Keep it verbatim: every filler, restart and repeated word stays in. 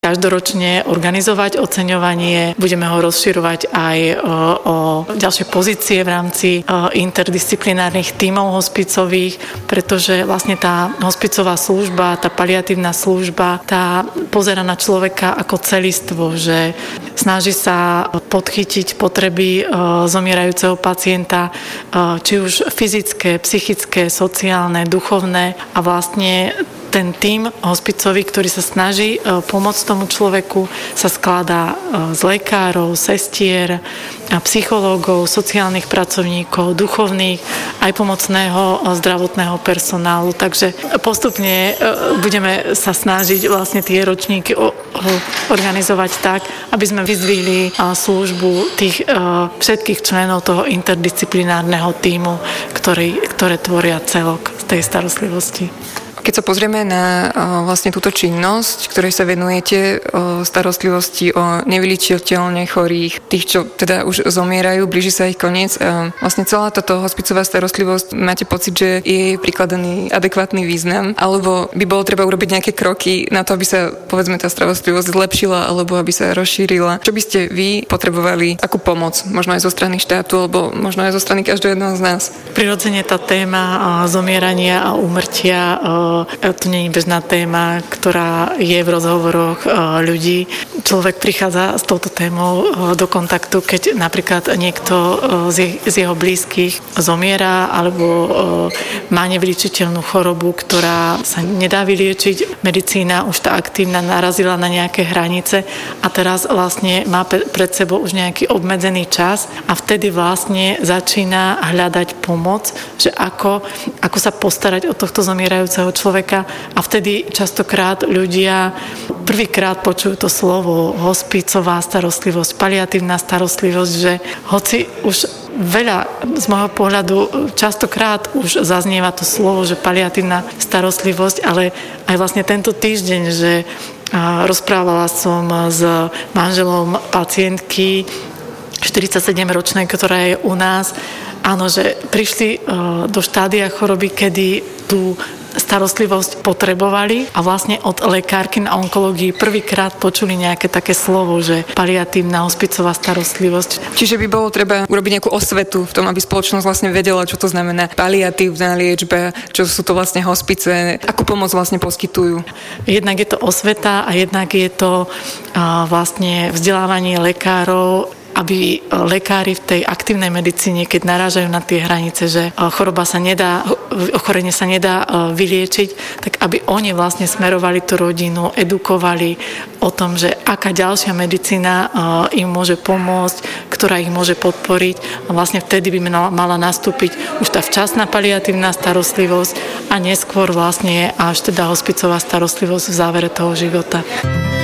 každoročne organizovať oceňovanie. Budeme ho rozširovať aj o, o ďalšie pozície v rámci o, interdisciplinárnych tímov hospicových, pretože vlastne tá hospicová služba, tá paliatívna služba, tá pozerá na človeka ako celistvo, že snaží sa podchytiť potreby o, zomierajúceho pacienta, o, či už fyzické, psychické, sociálne, duchovné a vlastne ten tím hospicový, ktorý sa snaží pomôcť tomu človeku, sa skladá z lekárov, sestier, psychológov, sociálnych pracovníkov, duchovných, aj pomocného zdravotného personálu. Takže postupne budeme sa snažiť vlastne tie ročníky organizovať tak, aby sme vyzdvihli službu tých všetkých členov toho interdisciplinárneho tímu, ktorý, ktoré tvoria celok z tej starostlivosti. Keď sa pozrieme na o, vlastne túto činnosť, ktorej sa venujete, o starostlivosti o nevyliečiteľne chorých, tých, čo teda už zomierajú, blíži sa ich koniec, a vlastne celá táto hospicová starostlivosť, máte pocit, že je jej prikladaný adekvátny význam, alebo by bolo treba urobiť nejaké kroky na to, aby sa, povedzme, tá starostlivosť zlepšila, alebo aby sa rozšírila? Čo by ste vy potrebovali, akú pomoc? Možno aj zo strany štátu, alebo možno aj zo strany každého jedného z nás? Prirodzene tá téma zomierania a úmrtia, to nie je bežná téma, ktorá je v rozhovoroch ľudí. Človek prichádza s touto témou do kontaktu, keď napríklad niekto z jeho blízkych zomiera alebo má nevyliečiteľnú chorobu, ktorá sa nedá vyliečiť. Medicína už tá aktívna narazila na nejaké hranice a teraz vlastne má pred sebou už nejaký obmedzený čas a vtedy vlastne začína hľadať pomoc, že ako, ako sa postarať o tohto zomierajúceho človeka a vtedy častokrát ľudia prvýkrát počujú to slovo hospicová starostlivosť, paliatívna starostlivosť, že hoci už veľa z môjho pohľadu častokrát už zaznieva to slovo, že paliatívna starostlivosť, ale aj vlastne tento týždeň, že rozprávala som s manželom pacientky štyridsaťsedemročnej, ktorá je u nás. Áno, že prišli do štádia choroby, kedy tú starostlivosť potrebovali a vlastne od lekárky na onkológii prvýkrát počuli nejaké také slovo, že paliatívna hospicová starostlivosť. Čiže by bolo treba urobiť nejakú osvetu v tom, aby spoločnosť vlastne vedela, čo to znamená paliatívna liečba, čo sú to vlastne hospice, akú pomoc vlastne poskytujú. Jednak je to osveta a jednak je to uh, vlastne vzdelávanie lekárov, aby lekári v tej aktívnej medicíne, keď narážajú na tie hranice, že choroba sa nedá, ochorenie sa nedá vyliečiť, tak aby oni vlastne smerovali tú rodinu, edukovali o tom, že aká ďalšia medicína im môže pomôcť, ktorá ich môže podporiť a vlastne vtedy by mala nastúpiť už tá včasná paliatívna starostlivosť a neskôr vlastne až teda hospicová starostlivosť v závere toho života.